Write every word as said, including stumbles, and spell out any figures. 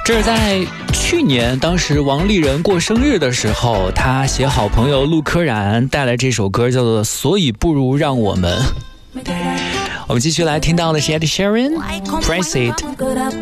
这是在去年，当时王丽人过生日的时候，他携好朋友陆柯燃带来这首歌，叫做《所以不如让我们》。我们继续来听到的是 Ed Sheeran Press It。